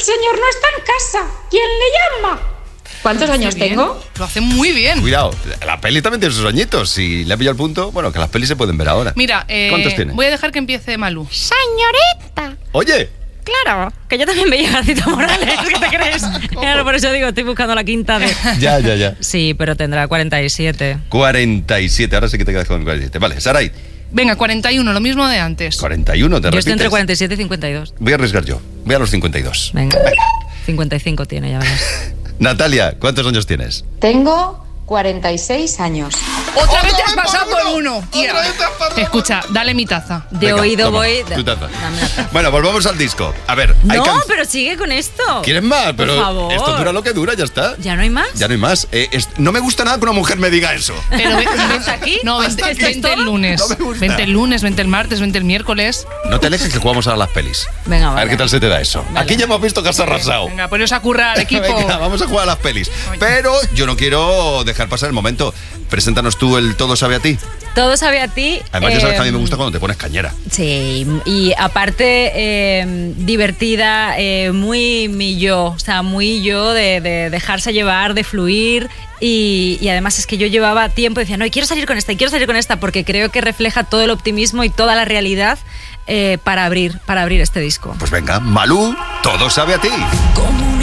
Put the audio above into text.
señor no está en casa. ¿Quién le llama? ¿Cuántos años tengo? Lo hace muy bien. Cuidado, la peli también tiene sus añitos. Si le ha pillado el punto, bueno, que las pelis se pueden ver ahora. Mira, ¿cuántos tiene? voy a dejar que empiece Malú. Señorita. Oye, Claro, que yo también veía a Garcito Morales, ¿qué te crees? Claro, por eso digo, estoy buscando la quinta de... ya. Sí, pero tendrá 47. 47, ahora sí que te quedas con 47. Vale, Saray, Venga, 41, lo mismo de antes. 41, te Yo estoy entre repites. 47 y 52. Voy a arriesgar yo, voy a los 52. Venga. 55 tiene, ya verás. Natalia, ¿cuántos años tienes? Tengo 46 años. ¡Otra vez te has pasado por por uno! Tía. ¡Otra vez te has pasado! Escucha, dale mi taza. De Venga, oído toma, voy... tu taza. Dame la taza. Bueno, volvamos al disco. A ver, hay No, pero sigue con esto. ¿Quieres más? Pero Por favor. esto dura lo que dura, ya está. ¿Ya no hay más? Ya no hay más. No me gusta nada que una mujer me diga eso. Pero ¿Hasta aquí? No, ¿Hasta vente, aquí? vente el lunes. No me gusta. Vente el lunes, vente el martes, vente el miércoles. No te alejes que jugamos ahora a las pelis. Venga, A vale. ver qué tal se te da eso. Vale. Aquí ya hemos visto que has arrasado. Venga, poneros a currar, equipo. Venga, vamos a jugar a las pelis. Oye. Pero yo no quiero dejar pasar el momento. Preséntanos tú el Todo sabe a ti. Todo sabe a ti. Además, ya sabes que a mí me gusta cuando te pones cañera. Sí, y aparte divertida, muy mi yo, o sea, muy yo de dejarse llevar, de fluir. Y además es que yo llevaba tiempo y decía, no, y quiero salir con esta, porque creo que refleja todo el optimismo y toda la realidad para abrir este disco. Pues venga, Malú, Todo sabe a ti.